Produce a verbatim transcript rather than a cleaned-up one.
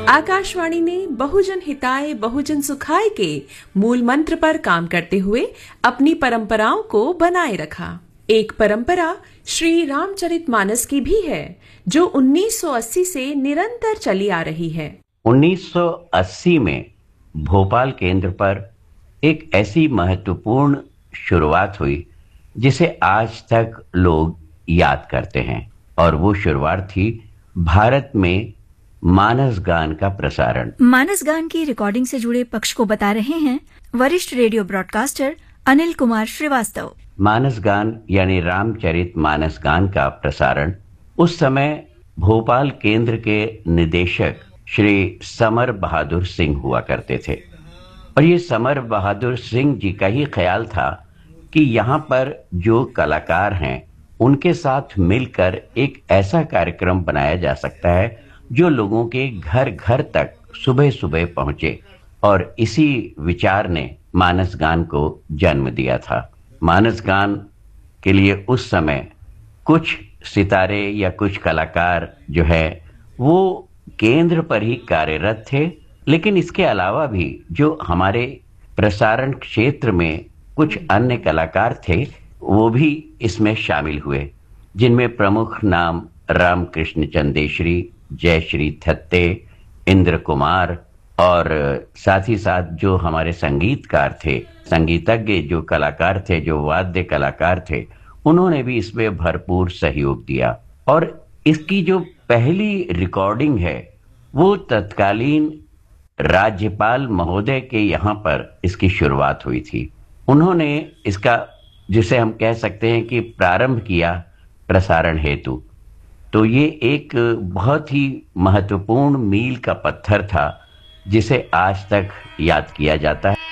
आकाशवाणी ने बहुजन हिताय बहुजन सुखाय के मूल मंत्र पर काम करते हुए अपनी परंपराओं को बनाए रखा। एक परंपरा श्री रामचरितमानस की भी है, जो उन्नीस सौ अस्सी से निरंतर चली आ रही है। उन्नीस सौ अस्सी में भोपाल केंद्र पर एक ऐसी महत्वपूर्ण शुरुआत हुई जिसे आज तक लोग याद करते हैं, और वो शुरुआत थी भारत में मानस गान का प्रसारण। मानस गान की रिकॉर्डिंग से जुड़े पक्ष को बता रहे हैं वरिष्ठ रेडियो ब्रॉडकास्टर अनिल कुमार श्रीवास्तव। मानस गान यानी रामचरित मानस गान का प्रसारण उस समय भोपाल केंद्र के निदेशक श्री समर बहादुर सिंह हुआ करते थे, और ये समर बहादुर सिंह जी का ही ख्याल था कि यहाँ पर जो कलाकार हैं उनके साथ मिलकर एक ऐसा कार्यक्रम बनाया जा सकता है जो लोगों के घर घर तक सुबह सुबह पहुंचे, और इसी विचार ने मानस गान को जन्म दिया था। मानस गान के लिए उस समय कुछ सितारे या कुछ कलाकार जो है वो केंद्र पर ही कार्यरत थे, लेकिन इसके अलावा भी जो हमारे प्रसारण क्षेत्र में कुछ अन्य कलाकार थे वो भी इसमें शामिल हुए, जिनमें प्रमुख नाम रामकृष्ण चंदेश्वरी, जयश्री थत्ते, इंद्र कुमार, और साथ ही साथ जो हमारे संगीतकार थे, संगीतज्ञ जो कलाकार थे, जो वाद्य कलाकार थे, उन्होंने भी इसमें भरपूर सहयोग दिया। और इसकी जो पहली रिकॉर्डिंग है वो तत्कालीन राज्यपाल महोदय के यहाँ पर इसकी शुरुआत हुई थी। उन्होंने इसका, जिसे हम कह सकते हैं कि प्रारंभ किया प्रसारण हेतु, तो ये एक बहुत ही महत्वपूर्ण मील का पत्थर था जिसे आज तक याद किया जाता है।